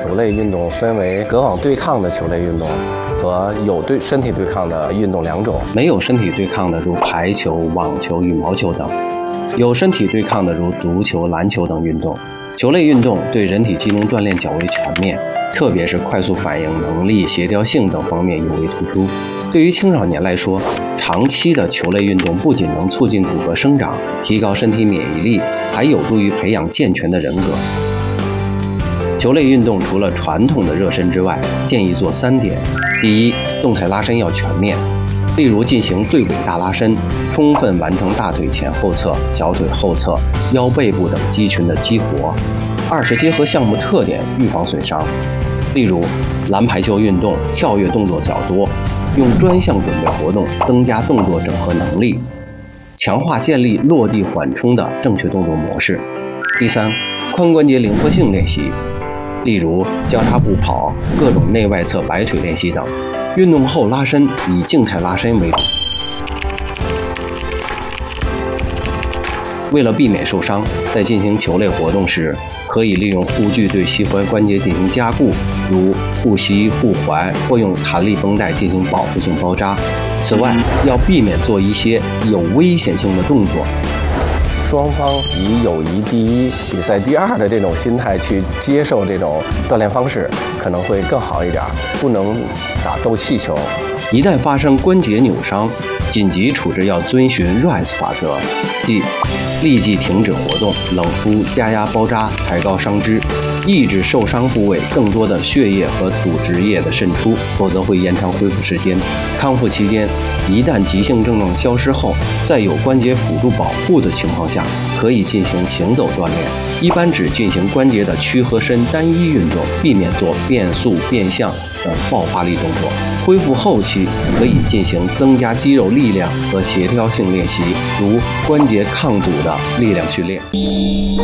球类运动分为隔网对抗的球类运动和有身体对抗的运动两种。 没有身体对抗的如排球、网球、羽毛球等，有身体对抗的如足球、篮球等运动。球类运动对人体机能锻炼较为全面，特别是快速反应能力、协调性等方面尤为突出。对于青少年来说，长期的球类运动不仅能促进骨骼生长，提高身体免疫力，还有助于培养健全的人格。球类运动除了传统的热身之外，建议做3点。第一，动态拉伸要全面，例如进行对尾大拉伸，充分完成大腿前后侧、小腿后侧、腰背部等肌群的激活。二是结合项目特点，预防损伤，例如篮排球运动跳跃动作较多，用专项准备活动增加动作整合能力，强化建立落地缓冲的正确动作模式。第三，髋关节灵活性练习，例如交叉步跑、各种内外侧摆腿练习等。运动后拉伸以静态拉伸为主。为了避免受伤，在进行球类活动时，可以利用护具对膝踝关节进行加固，如护膝、护踝，或用弹力绷带进行保护性包扎。此外，要避免做一些有危险性的动作。 双方以友谊第一、比赛第二的这种心态去接受这种锻炼方式，可能会更好一点。不能打斗气球。 一旦发生关节扭伤，紧急处置要遵循 RICE 法则，即立即停止活动，冷敷、加压包扎，抬高伤肢，抑制受伤部位更多的血液和组织液的渗出，否则会延长恢复时间。康复期间，一旦急性症状消失后，在有关节辅助保护的情况下，可以进行行走锻炼，一般只进行关节的屈和伸单一运动，避免做变速、变向等爆发力动作。恢复后期可以进行增加肌肉力量和协调性练习，如关节抗阻的力量训练。